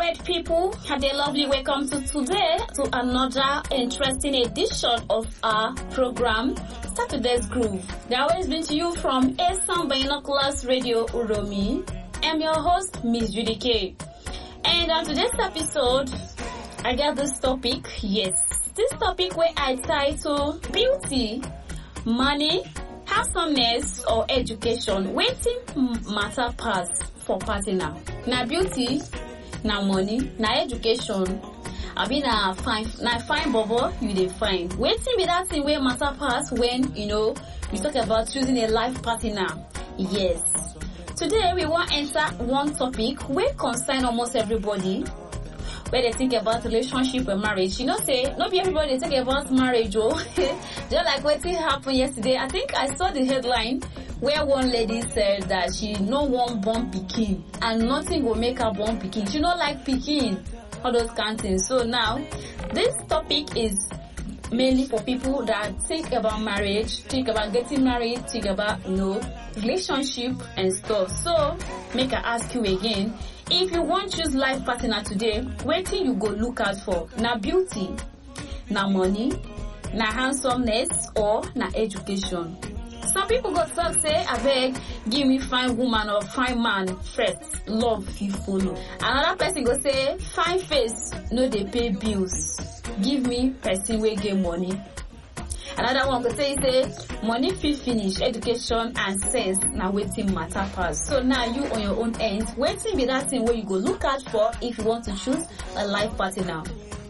right, people, have a lovely welcome to today to another interesting edition of our program, Saturday's Groove. They always bring to you from Esan Binoculars Radio Uromi. I'm your host, Miss Judy K. And on today's episode, I got this topic. Yes, this topic where I title Beauty, Money, Handsomeness or Education. Waiting matter pass for partner. Now beauty, now money, now education. I mean, fine bobo, you dey fine. Waiting be that thing where matter pass when, we talk about choosing a life partner. Yes. Today, we want to enter one topic where concern almost everybody, where they think about relationship and marriage. Say, not be everybody think about marriage, oh. Just like what happened yesterday. I think I saw the headline where one lady said that she no one born pikin and nothing will make her born pikin. She not like pikin, all those kind of things. So now, this topic is mainly for people that think about marriage, think about getting married, think about, relationship and stuff. So, make I ask you again, if you want to choose life partner today, what thing you go look out for? Na beauty, na money, na handsomeness, or na education? Some people go talk say, abeg, give me fine woman or fine man first, love you follow. Another person go say, fine face, no dey pay bills. Give me person wey get money. Another one go say, money fit finish, education and sense na wetin matter pass. So now you on your own end, wetin be that thing where you go look out for if you want to choose a life partner?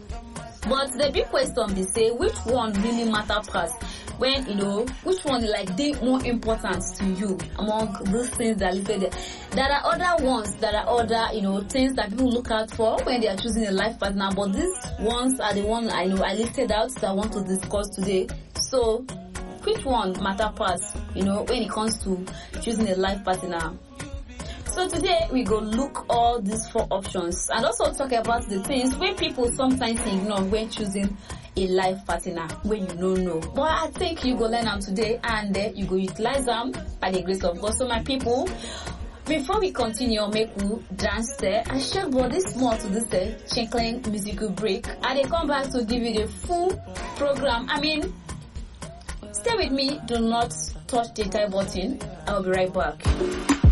But the big question be say, which one really matter pass? When, which one dey more important to you among those things that listed there? There are other ones, things that people look out for when they are choosing a life partner, but these ones are the ones I listed out that I want to discuss today. So, which one matter pass, when it comes to choosing a life partner? So today we go look all these 4 options and also talk about the things where people sometimes ignore when choosing a life partner when you don't know. But I think you go learn them today and you go utilize them by the grace of God. So my people, before we continue, make we dance there. I share body small to this chinkling musical break. And they come back to give you the full program. Stay with me. Do not touch the entire button. I'll be right back.